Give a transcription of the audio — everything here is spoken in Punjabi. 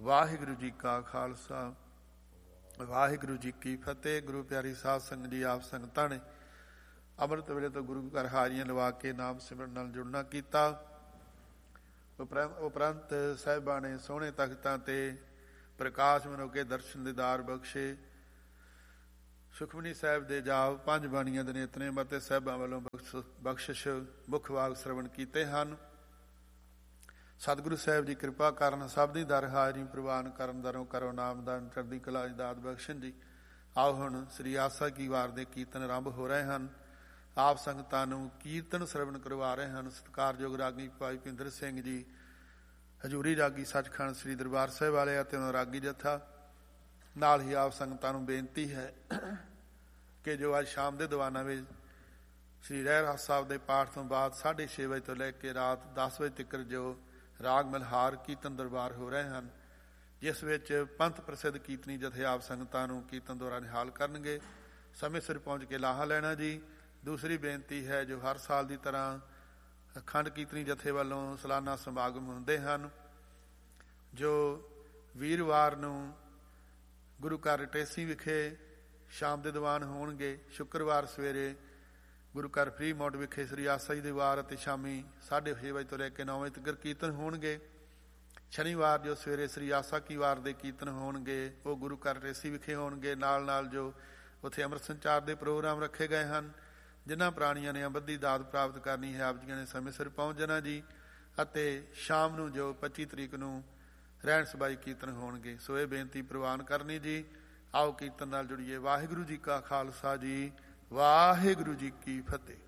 ਵਾਹਿਗੁਰੂ ਜੀ ਕਾ ਖਾਲਸਾ ਵਾਹਿਗੁਰੂ ਜੀ ਕੀ ਫਤਿਹ। ਗੁਰੂ ਪਿਆਰੀ ਸਾਧ ਸੰਗਤ ਜੀ, ਆਪ ਸੰਗਤਾਂ ਨੇ ਅੰਮ੍ਰਿਤ ਵੇਲੇ ਤੋਂ ਗੁਰੂ ਘਰ ਹਾਜ਼ਰੀਆਂ ਲਵਾ ਕੇ ਨਾਮ ਸਿਮਰਨ ਨਾਲ ਜੁੜਨਾ ਕੀਤਾ। ਉਪਰੰਤ ਸਾਹਿਬਾਂ ਨੇ ਸੋਹਣੇ ਤਖਤਾਂ ਤੇ ਪ੍ਰਕਾਸ਼ ਮਨੋ ਕੇ ਦਰਸ਼ਨ ਦੀਦਾਰ ਬਖਸ਼ੇ। ਸੁਖਮਨੀ ਸਾਹਿਬ ਦੇ ਜਾਪ, 5 ਬਾਣੀਆਂ ਦੇ ਨਿਤਨੇਮ ਅਤੇ ਸਾਹਿਬਾਂ ਵੱਲੋਂ ਬਖਸ਼ਿਸ਼ ਮੁੱਖ ਵਾਕ ਸਰਵਣ ਕੀਤੇ ਹਨ। ਸਤਿਗੁਰੂ ਸਾਹਿਬ ਦੀ ਕਿਰਪਾ ਕਾਰਨ ਸਭ ਦੀ ਦਰ ਹਾਜ਼ਰੀ ਪ੍ਰਵਾਨ ਕਰਨ ਦਰੋਂ ਕਰੋ ਨਾਮਦਾਨ ਚੜ੍ਹਦੀ ਕਲਾ ਦੀ ਦਾਤ ਬਖਸ਼ਣ ਜੀ। ਆਓ ਹੁਣ ਸ੍ਰੀ ਆਸਾ ਕੀ ਵਾਰ ਦੇ ਕੀਰਤਨ ਆਰੰਭ ਹੋ ਰਹੇ ਹਨ। ਆਪ ਸੰਗਤਾਂ ਨੂੰ ਕੀਰਤਨ ਸਰਵਣ ਕਰਵਾ ਰਹੇ ਹਨ ਸਤਿਕਾਰਯੋਗ ਰਾਗੀ ਭਾਈ ਭਿੰਦਰ ਸਿੰਘ ਜੀ, ਹਜ਼ੂਰੀ ਰਾਗੀ ਸੱਚਖੰਡ ਸ੍ਰੀ ਦਰਬਾਰ ਸਾਹਿਬ ਵਾਲੇ ਅਤੇ ਉਹਨਾਂ ਰਾਗੀ ਜੱਥਾ। ਨਾਲ ਹੀ ਆਪ ਸੰਗਤਾਂ ਨੂੰ ਬੇਨਤੀ ਹੈ ਕਿ ਜੋ ਅੱਜ ਸ਼ਾਮ ਦੇ ਦੀਵਾਨਾਂ ਵਿੱਚ ਸ੍ਰੀ ਰਹਿਰਾਸ ਸਾਹਿਬ ਦੇ ਪਾਠ ਤੋਂ ਬਾਅਦ 6:30 ਵਜੇ ਤੋਂ ਲੈ ਕੇ ਰਾਤ 10 ਵਜੇ ਤੱਕ ਜੋ ਰਾਗ ਮਲਹਾਰ ਕੀਰਤਨ ਦਰਬਾਰ ਹੋ ਰਹੇ ਹਨ, ਜਿਸ ਵਿੱਚ ਪੰਥ ਪ੍ਰਸਿੱਧ ਕੀਰਤਨੀ ਜਥੇ ਆਪ ਸੰਗਤਾਂ ਨੂੰ ਕੀਰਤਨ ਦੌਰਾਨ ਨਿਹਾਲ ਕਰਨਗੇ। ਸਮੇਂ ਸਿਰ ਪਹੁੰਚ ਕੇ ਲਾਹਾ ਲੈਣਾ ਜੀ। ਦੂਸਰੀ ਬੇਨਤੀ ਹੈ, ਜੋ ਹਰ ਸਾਲ ਦੀ ਤਰ੍ਹਾਂ ਅਖੰਡ ਕੀਰਤਨੀ ਜਥੇ ਵੱਲੋਂ ਸਾਲਾਨਾ ਸਮਾਗਮ ਹੁੰਦੇ ਹਨ, ਜੋ ਵੀਰਵਾਰ ਨੂੰ ਗੁਰੂ ਘਰ ਟੇਸੀ ਵਿਖੇ ਸ਼ਾਮ ਦੇ ਦੀਵਾਨ ਹੋਣਗੇ। ਸ਼ੁੱਕਰਵਾਰ ਸਵੇਰੇ ਗੁਰੂ ਘਰ ਫਰੀ ਮੋਡ ਵਿਖੇ ਸ੍ਰੀ ਆਸਾ ਜੀ ਦੇ ਵਾਰ ਅਤੇ ਸ਼ਾਮੀ 6:30 ਵਜੇ ਤੋਂ ਲੈ ਕੇ 9 ਵਜੇ ਤੱਕ ਕੀਰਤਨ ਹੋਣਗੇ। ਸ਼ਨੀਵਾਰ ਜੋ ਸਵੇਰੇ ਸ੍ਰੀ ਆਸਾ ਕੀ ਵਾਰ ਦੇ ਕੀਰਤਨ ਹੋਣਗੇ ਉਹ ਗੁਰੂ ਘਰ ਟੇਸੀ ਵਿਖੇ ਹੋਣਗੇ। ਨਾਲ ਨਾਲ ਜੋ ਉੱਥੇ ਅੰਮ੍ਰਿਤ ਸੰਚਾਰ ਦੇ ਪ੍ਰੋਗਰਾਮ ਰੱਖੇ ਗਏ ਹਨ। ਜਿਨ੍ਹਾਂ ਪ੍ਰਾਣੀਆਂ ਨੇ ਅੰਮ੍ਰਿਤ ਦੀ ਦਾਤ ਪ੍ਰਾਪਤ ਕਰਨੀ ਹੈ, ਆਪ ਜੀਆਂ ਨੇ ਸਮੇਂ ਸਿਰ ਪਹੁੰਚ ਜਾਣਾ ਜੀ। ਅਤੇ ਸ਼ਾਮ ਨੂੰ ਜੋ 25 ਤਰੀਕ ਨੂੰ ਰਹਿਣ ਸਬਾਈ ਕੀਰਤਨ ਹੋਣਗੇ। ਸੋ ਇਹ ਬੇਨਤੀ ਪ੍ਰਵਾਨ ਕਰਨੀ ਜੀ। ਆਓ ਕੀਰਤਨ ਨਾਲ ਜੁੜੀਏ। ਵਾਹਿਗੁਰੂ ਜੀ ਕਾ ਖਾਲਸਾ ਜੀ, ਵਾਹਿਗੁਰੂ ਜੀ ਕੀ ਫਤਿਹ।